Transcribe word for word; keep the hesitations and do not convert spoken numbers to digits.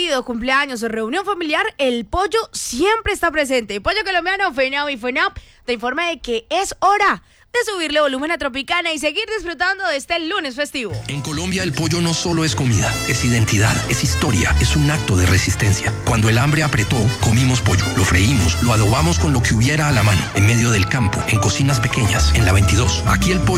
partido, cumpleaños o reunión familiar, el pollo siempre está presente. El pollo colombiano, FENAP y FENAP te informa de que es hora de subirle volumen a Tropicana y seguir disfrutando de este lunes festivo. En Colombia el pollo no solo es comida, es identidad, es historia, es un acto de resistencia. Cuando el hambre apretó, comimos pollo, lo freímos, lo adobamos con lo que hubiera a la mano, en medio del campo, en cocinas pequeñas, en la veintidós. Aquí el pollo